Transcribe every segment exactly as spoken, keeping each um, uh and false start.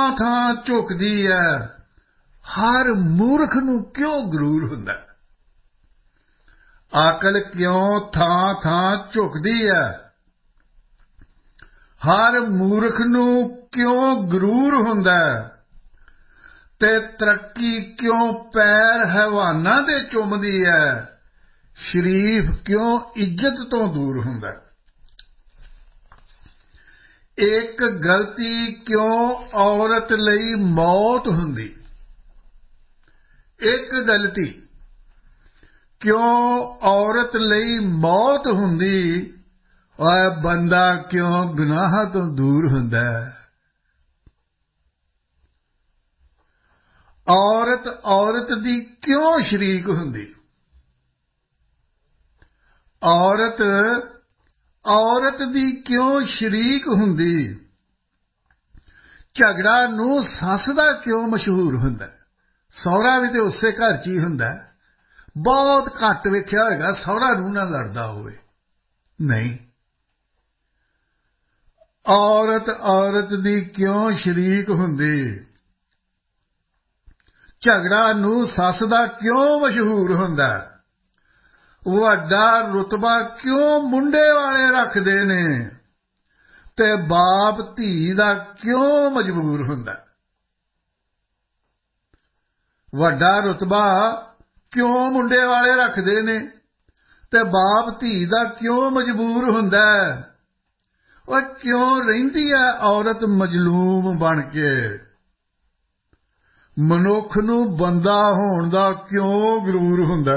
ਥਾਂ ਝੁਕਦੀ ਹੈ, ਹਰ ਮੂਰਖ ਨੂੰ ਕਿਉਂ ਗਰੂਰ ਹੁੰਦਾ? ਅਕਲ ਕਿਉਂ ਥਾਂ ਥਾਂ ਝੁਕਦੀ ਹੈ, ਹਰ ਮੂਰਖ ਨੂੰ ਕਿਉਂ ਗਰੂਰ ਹੁੰਦਾ? ਤੇ ਤਰੱਕੀ ਕਿਉਂ ਪੈਰ ਹੈਵਾਨਾਂ ਦੇ ਚੁੰਮਦੀ ਹੈ, ਸ਼ਰੀਫ ਕਿਉਂ ਇੱਜ਼ਤ ਤੋਂ ਦੂਰ ਹੁੰਦਾ? ਇੱਕ ਗਲਤੀ ਕਿਉਂ ਔਰਤ ਲਈ ਮੌਤ ਹੁੰਦੀ? ਇੱਕ ਗਲਤੀ ਕਿਉਂ ਔਰਤ ਲਈ ਮੌਤ ਹੁੰਦੀ? ਔਰ ਬੰਦਾ ਕਿਉਂ ਗੁਨਾਹਾਂ ਤੋਂ ਦੂਰ ਹੁੰਦਾ? ਔਰਤ ਔਰਤ ਦੀ ਕਿਉਂ ਸ਼ਰੀਕ ਹੁੰਦੀ? ਔਰਤ ਔਰਤ ਦੀ ਕਿਉਂ ਸ਼ਰੀਕ ਹੁੰਦੀ? ਝਗੜਾ ਨੂੰ ਸੱਸ ਦਾ ਕਿਉਂ ਮਸ਼ਹੂਰ ਹੁੰਦਾ? ਸਹੁਰਾ ਵੀ ਤੇ ਉਸੇ ਘਰ 'ਚ ਹੀ ਹੁੰਦਾ। ਬਹੁਤ ਘੱਟ ਵੇਖਿਆ ਹੋਏਗਾ ਸਹੁਰਾ ਨੂੰ ਨਾਲ ਲੜਦਾ ਹੋਵੇ। ਨਹੀਂ, ਔਰਤ ਔਰਤ ਦੀ ਕਿਉਂ ਸ਼ਰੀਕ ਹੁੰਦੀ? ਝਗੜਾ ਨੂੰ ਸੱਸ ਦਾ ਕਿਉਂ ਮਸ਼ਹੂਰ ਹੁੰਦਾ? ਵੱਡਾ ਰੁਤਬਾ ਕਿਉਂ ਮੁੰਡੇ ਵਾਲੇ ਰੱਖਦੇ ਨੇ ਤੇ ਬਾਪ ਧੀ ਦਾ ਕਿਉਂ ਮਜਬੂਰ ਹੁੰਦਾ? ਵੱਡਾ ਰੁਤਬਾ ਕਿਉਂ ਮੁੰਡੇ ਵਾਲੇ ਰੱਖਦੇ ਨੇ ਤੇ ਬਾਪ ਧੀ ਦਾ ਕਿਉਂ ਮਜਬੂਰ ਹੁੰਦਾ? ਉਹ ਕਿਉਂ ਰਹਿੰਦੀ ਹੈ ਔਰਤ ਮਜਲੂਮ ਬਣ ਕੇ? ਮਨੁੱਖ ਨੂੰ ਬੰਦਾ ਹੋਣ ਦਾ ਕਿਉਂ ਗਰੂਰ ਹੁੰਦਾ?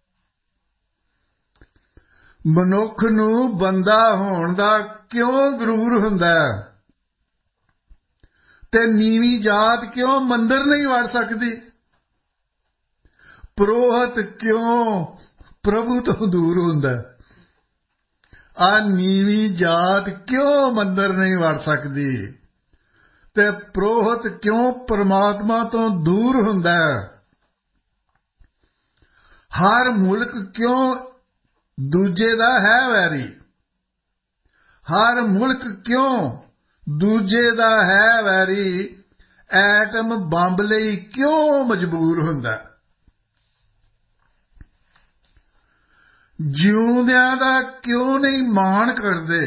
ਮਨੁੱਖ ਨੂੰ ਬੰਦਾ ਹੋਣ ਦਾ ਕਿਉਂ ਗਰੂਰ ਹੁੰਦਾ? ਤੇ ਨੀਵੀਂ ਜਾਤ ਕਿਉਂ ਮੰਦਰ ਨਹੀਂ ਵੜ ਸਕਦੀ? ਪ੍ਰੋਹਤ ਕਿਉਂ ਪ੍ਰਭੂ ਤੋਂ ਦੂਰ ਹੁੰਦਾ? ਆ ਨੀਵੀਂ ਜਾਤ ਕਿਉਂ ਮੰਦਰ ਨਹੀਂ ਵੜ ਸਕਦੀ? ਤੇ ਪ੍ਰੋਹਤ ਕਿਉਂ ਪਰਮਾਤਮਾ ਤੋਂ ਦੂਰ ਹੁੰਦਾ? ਹਰ ਮੁਲਕ ਕਿਉਂ ਦੂਜੇ ਦਾ ਹੈ ਵੈਰੀ? ਹਰ ਮੁਲਕ ਕਿਉਂ ਦੂਜੇ ਦਾ ਹੈ ਵੈਰੀ? ਐਟਮ ਬੰਬ ਲਈ ਕਿਉਂ ਮਜਬੂਰ ਹੁੰਦਾ? ਜਿਉਂਦਿਆਂ ਦਾ ਕਿਉਂ ਨਹੀਂ ਮਾਣ ਕਰਦੇ?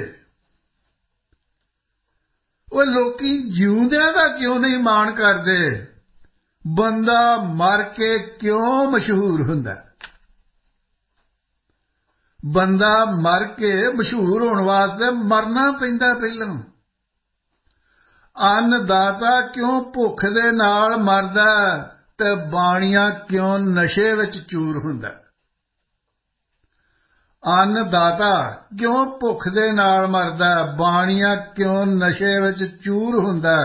ਉਹ ਲੋਕੀ ਜਿਉਂਦਿਆਂ ਦਾ ਕਿਉਂ ਨਹੀਂ ਮਾਣ ਕਰਦੇ? ਬੰਦਾ ਮਰ ਕੇ ਕਿਉਂ ਮਸ਼ਹੂਰ ਹੁੰਦਾ? ਬੰਦਾ ਮਰ ਕੇ ਮਸ਼ਹੂਰ ਹੋਣ ਵਾਸਤੇ ਮਰਨਾ ਪੈਂਦਾ ਪਹਿਲਾਂ। ਅੰਨਦਾਤਾ ਕਿਉਂ ਭੁੱਖ ਦੇ ਨਾਲ ਮਰਦਾ ਤੇ ਬਾਣੀਆ ਕਿਉਂ ਨਸ਼ੇ ਵਿੱਚ ਚੂਰ ਹੁੰਦਾ? ਅੰਨਦਾਤਾ ਕਿਉਂ ਭੁੱਖ ਦੇ ਨਾਲ ਮਰਦਾ, ਬਾਣੀਆ ਕਿਉਂ ਨਸ਼ੇ ਵਿੱਚ ਚੂਰ ਹੁੰਦਾ?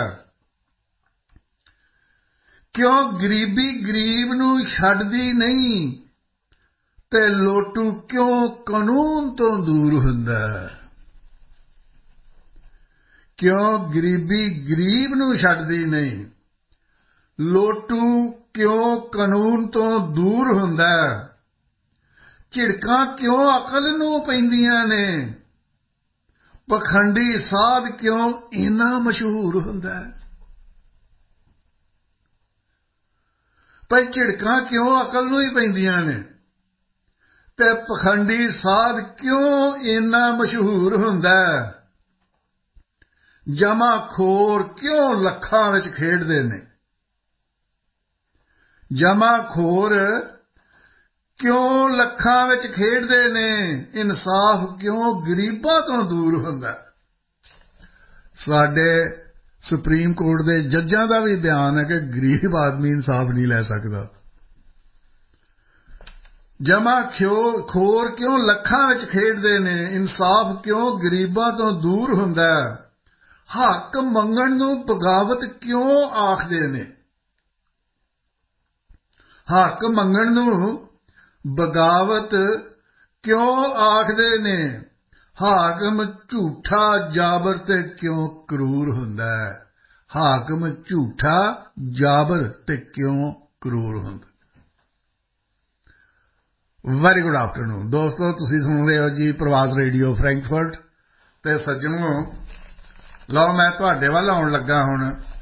ਕਿਉਂ ਗਰੀਬੀ ਗਰੀਬ ਨੂੰ ਛੱਡਦੀ ਨਹੀਂ ਤੇ ਲੋਟੂ ਕਿਉਂ ਕਾਨੂੰਨ ਤੋਂ ਦੂਰ ਹੁੰਦਾ? ਕਿਉਂ ਗਰੀਬੀ ਗਰੀਬ ਨੂੰ ਛੱਡਦੀ ਨਹੀਂ, ਲੋਟੂ ਕਿਉਂ ਕਾਨੂੰਨ ਤੋਂ ਦੂਰ ਹੁੰਦਾ? ਝਿੜਕਾਂ ਕਿਉਂ ਅਕਲ ਨੂੰ ਪੈਂਦੀਆਂ ਨੇ, ਪਖੰਡੀ ਸਾਧ ਕਿਉਂ ਇੰਨਾ ਮਸ਼ਹੂਰ ਹੁੰਦਾ? ਪਰ ਝਿੜਕਾਂ ਕਿਉਂ ਅਕਲ ਨੂੰ ਹੀ ਪੈਂਦੀਆਂ ਨੇ ਤੇ ਪਖੰਡੀ ਸਾਧ ਕਿਉਂ ਇੰਨਾ ਮਸ਼ਹੂਰ ਹੁੰਦਾ? ਜਮਾ ਖੋਰ ਕਿਉਂ ਲੱਖਾਂ ਵਿੱਚ ਖੇਡਦੇ ਨੇ? ਜਮਾ ਖੋਰ ਕਿਉਂ ਲੱਖਾਂ ਵਿੱਚ ਖੇਡਦੇ ਨੇ? ਇਨਸਾਫ ਕਿਉਂ ਗਰੀਬਾਂ ਤੋਂ ਦੂਰ ਹੁੰਦਾ? ਸਾਡੇ ਸੁਪਰੀਮ ਕੋਰਟ ਦੇ ਜੱਜਾਂ ਦਾ ਵੀ ਬਿਆਨ ਹੈ ਕਿ ਗਰੀਬ ਆਦਮੀ ਇਨਸਾਫ ਨਹੀਂ ਲੈ ਸਕਦਾ। ਜਮਾ ਖੋਰ ਕਿਉਂ ਲੱਖਾਂ ਵਿੱਚ ਖੇਡਦੇ ਨੇ? ਇਨਸਾਫ ਕਿਉਂ ਗਰੀਬਾਂ ਤੋਂ ਦੂਰ ਹੁੰਦਾ? ਹੱਕ ਮੰਗਣ ਨੂੰ ਬਗਾਵਤ ਕਿਉਂ ਆਖਦੇ ਨੇ? ਹੱਕ ਮੰਗਣ ਨੂੰ ਬਗਾਵਤ ਕਿਉਂ ਆਖਦੇ ਨੇ? ਹਾਕਮ ਝੂਠਾ ਜਾਬਰ ਤੇ ਕਿਉਂ ਕਰੂਰ ਹੁੰਦਾ? ਹਾਕਮ ਝੂਠਾ ਜਾਬਰ ਤੇ ਕਿਉਂ ਕਰੂਰ ਹੁੰਦਾ? ਵੈਰੀ ਗੁੱਡ ਆਫਟਰਨੂਨ ਦੋਸਤੋ, ਤੁਸੀਂ ਸੁਣ ਰਹੇ ਹੋ ਜੀ ਪ੍ਰਵਾਸ ਰੇਡੀਓ ਫਰੈਂਕਫਰਟ। ਤੇ ਸੱਜਣੋ, ਲਓ ਮੈਂ ਤੁਹਾਡੇ ਵੱਲ ਆਉਣ ਲੱਗਾ ਹੁਣ